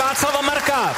Václava Marka.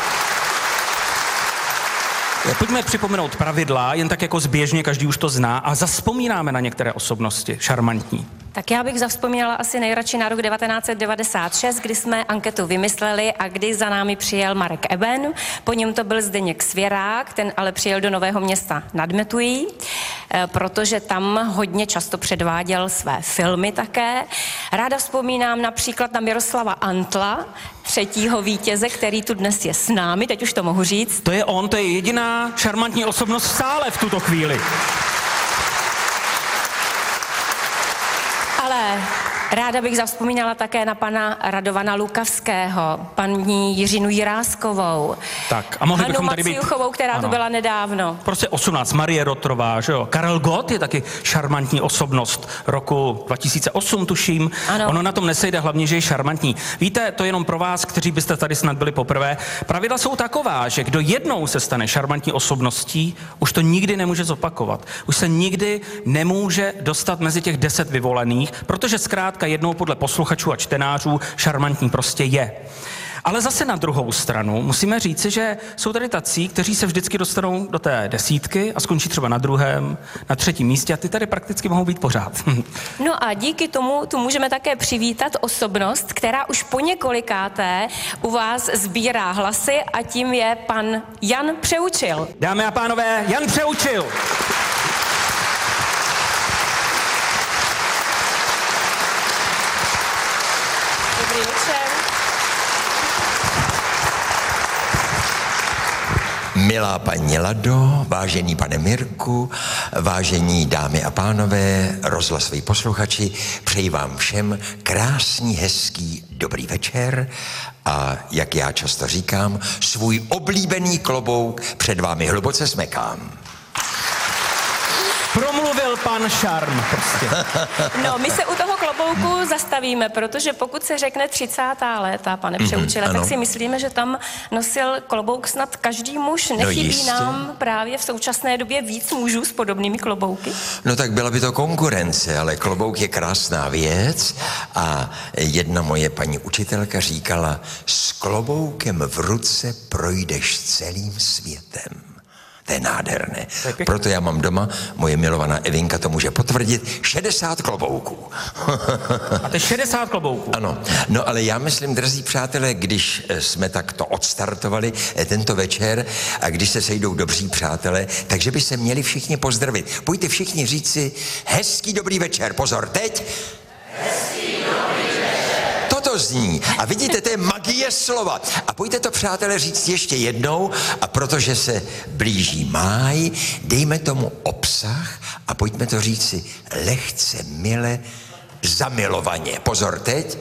Pojďme připomenout pravidla, jen tak jako zběžně, každý už to zná, a zavzpomínáme na některé osobnosti šarmantní. Tak já bych zavzpomínala asi nejradši na rok 1996, kdy jsme anketu vymysleli a kdy za námi přijel Marek Eben, po něm to byl Zdeněk Svěrák, ten ale přijel do Nového Města nad Metují, protože tam hodně často předváděl své filmy také. Ráda vzpomínám například na Miroslava Antla, třetího vítěze, který tu dnes je s námi, teď už to mohu říct. To je on, to je jediná šarmantní osobnost v sále v tuto chvíli. Ale ráda bych zavzpomínala také na pana Radovana Lukavského, paní Jiřinu Jiráskovou, Tak, a mohli bychom tady být... Maciuchovou, která tu byla nedávno. Prostě 18, Marie Rotrová, že jo? Karel Gott je taky šarmantní osobnost roku 2008, tuším. Ano. Ono na tom nesejde, hlavně, že je šarmantní. Víte, to je jenom pro vás, kteří byste tady snad byli poprvé. Pravidla jsou taková, že kdo jednou se stane šarmantní osobností, už to nikdy nemůže zopakovat. Už se nikdy nemůže dostat mezi těch 10 vyvolených, protože zkrátka jednou podle posluchačů a čtenářů šarmantní prostě je. Ale zase na druhou stranu musíme říci, že jsou tady tací, kteří se vždycky dostanou do té 10 a skončí třeba na 2., na 3. místě a ty tady prakticky mohou být pořád. No a díky tomu tu můžeme také přivítat osobnost, která už po několikáté u vás sbírá hlasy a tím je pan Jan Přeučil. Dámy a pánové, Jan Přeučil. Dobrý večer. Milá paní Lado, vážený pane Mirku, vážení dámy a pánové, rozhlasoví posluchači, přeji vám všem krásný, hezký, dobrý večer a, jak já často říkám, svůj oblíbený klobouk před vámi hluboce smekám. Promluvil pan Šarm prostě. No, my se u toho klobouku zastavíme, protože pokud se řekne 30. léta, pane Přeučile, tak si myslíme, že tam nosil klobouk snad každý muž. Nechybí nám právě v současné době víc mužů s podobnými klobouky? No tak byla by to konkurence, ale klobouk je krásná věc a jedna moje paní učitelka říkala, s kloboukem v ruce projdeš celým světem. To je nádherné. Proto já mám doma, moje milovaná Evinka to může potvrdit, 60 klobouků. A to je 60 klobouků. Ano, no ale já myslím, drazí přátelé, když jsme takto odstartovali tento večer a když se sejdou dobří přátelé, takže by se měli všichni pozdravit. Pojďte všichni říct si hezký dobrý večer. Pozor, teď. Hezký dobrý večer. Toto zní. A vidíte, to je magie slova. A pojďte to, přátelé, říct ještě jednou. A protože se blíží máj, dejme tomu obsah a pojďme to říct si lehce, mile, zamilovaně. Pozor, teď.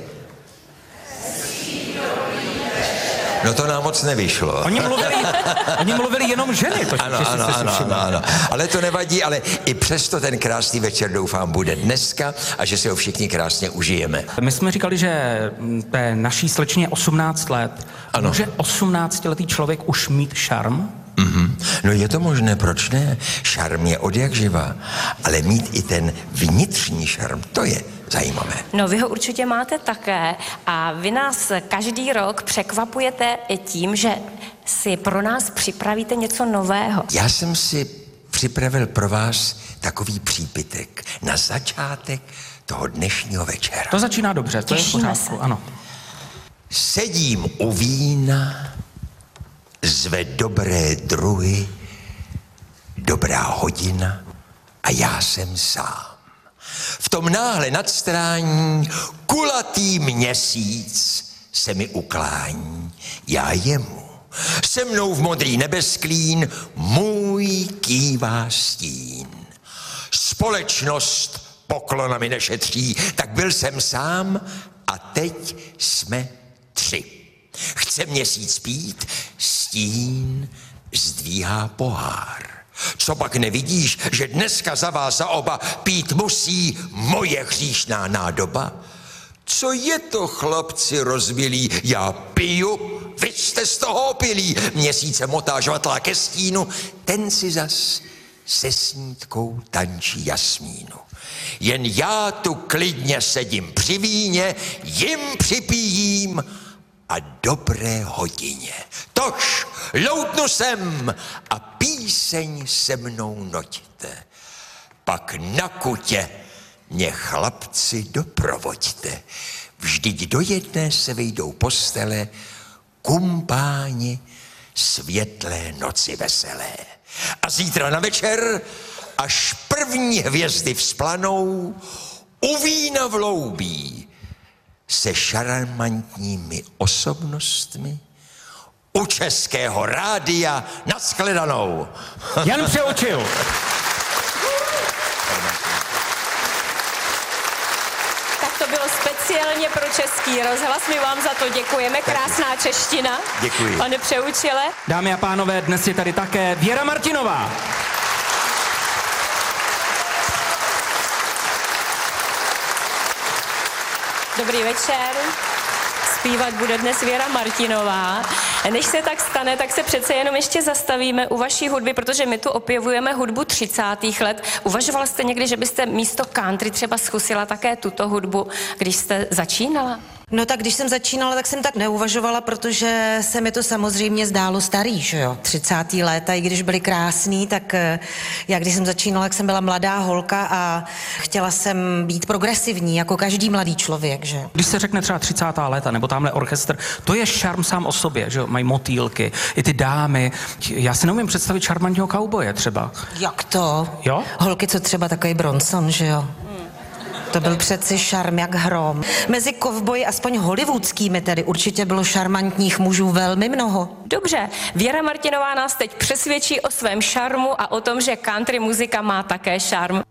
No to nám moc nevyšlo. Oni mluvili jenom ženy. Ano. Ale to nevadí, ale i přesto ten krásný večer, doufám, bude dneska a že si ho všichni krásně užijeme. My jsme říkali, že té naší slečně je 18 let. Ano. Může 18letý člověk už mít šarm? No je to možné, proč ne? Šarm je odjakživa, ale mít i ten vnitřní šarm, to je zajímavé. No vy ho určitě máte také a vy nás každý rok překvapujete tím, že si pro nás připravíte něco nového. Já jsem si připravil pro vás takový přípitek na začátek toho dnešního večera. To začíná dobře, to je v Těšíme pořádku, se. ano. Sedím u vína, zve dobré druhy, dobrá hodina a já jsem sám. V tom náhle nadstrání kulatý měsíc se mi uklání, já jemu. Se mnou v modrý nebesklín můj kývá stín. Společnost poklonami nešetří, tak byl jsem sám a teď jsme 3. Chce měsíc pít, stín zdvíhá pohár. Co pak nevidíš, že dneska za vás za oba pít musí moje hříšná nádoba? Co je to, chlapci rozmilí, já piju, vy jste z toho opilí. Měsíce motá žvatlá ke stínu, ten si zas se snítkou tančí jasmínu. Jen já tu klidně sedím při víně, jim připijím a dobré hodině. Tož loutnu sem a píseň se mnou noťte. Pak na kutě mě chlapci doprovoďte. Vždyť do jedné se vejdou postele kumpáni světlé noci veselé. A zítra na večer, až první hvězdy vzplanou, u vína v loubí se šarmantními osobnostmi u Českého rádia nashledanou. Jan Přeučil. Tak to bylo speciálně pro Český rozhlas. My vám za to děkujeme. Krásná čeština. Děkuji. Pane Přeučile. Dámy a pánové, dnes je tady také Věra Martinová. Dobrý večer. Zpívat bude dnes Věra Martinová. Než se tak stane, tak se přece jenom ještě zastavíme u vaší hudby, protože my tu opěvujeme hudbu 30. let. Uvažovala jste někdy, že byste místo country třeba zkusila také tuto hudbu, když jste začínala? No tak když jsem začínala, tak jsem tak neuvažovala, protože se mi to samozřejmě zdálo starý, že jo, 30. léta, i když byly krásný, tak já když jsem začínala, tak jsem byla mladá holka a chtěla jsem být progresivní, jako každý mladý člověk, že jo. Když se řekne třeba 30. léta, nebo tamhle orchestr, to je šarm sám o sobě, že jo, mají motýlky, i ty dámy. Já si neumím představit šarmantního kauboje třeba. Jak to? Jo? Holky, co třeba takový Bronson, že jo. To byl přeci šarm jak hrom. Mezi kovboji, aspoň hollywoodskými tedy, určitě bylo šarmantních mužů velmi mnoho. Dobře, Věra Martinová nás teď přesvědčí o svém šarmu a o tom, že country muzika má také šarm.